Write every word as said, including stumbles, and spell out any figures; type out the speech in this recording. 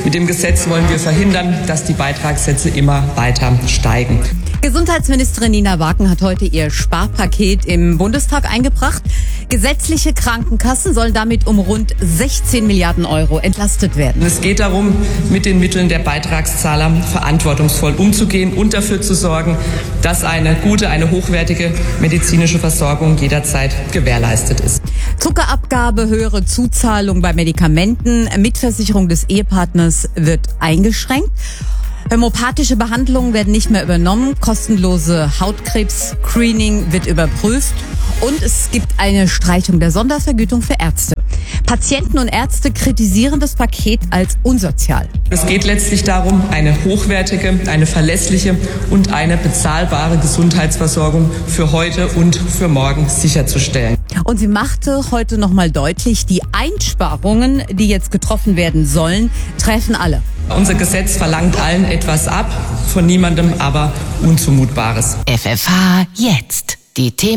Mit dem Gesetz wollen wir verhindern, dass die Beitragssätze immer weiter steigen. Gesundheitsministerin Nina Wagen hat heute ihr Sparpaket im Bundestag eingebracht. Gesetzliche Krankenkassen sollen damit um rund sechzehn Milliarden Euro entlastet werden. Es geht darum, mit den Mitteln der Beitragszahler verantwortungsvoll umzugehen und dafür zu sorgen, dass eine gute, eine hochwertige medizinische Versorgung jederzeit gewährleistet ist. Zuckerabgabe, höhere Zuzahlung bei Medikamenten, Mitversicherung des Ehepartners wird eingeschränkt. Homöopathische Behandlungen werden nicht mehr übernommen, kostenlose Hautkrebs-Screening wird überprüft und es gibt eine Streichung der Sondervergütung für Ärzte. Patienten und Ärzte kritisieren das Paket als unsozial. Es geht letztlich darum, eine hochwertige, eine verlässliche und eine bezahlbare Gesundheitsversorgung für heute und für morgen sicherzustellen. Und sie machte heute nochmal deutlich, die Einsparungen, die jetzt getroffen werden sollen, treffen alle. Unser Gesetz verlangt allen etwas ab, von niemandem aber Unzumutbares. F F H jetzt. Die Themen